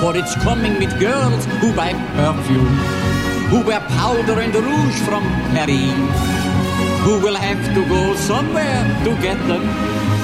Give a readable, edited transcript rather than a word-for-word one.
for it's coming with girls who buy perfume, who wear powder and rouge from Paris, who will have to go somewhere to get them.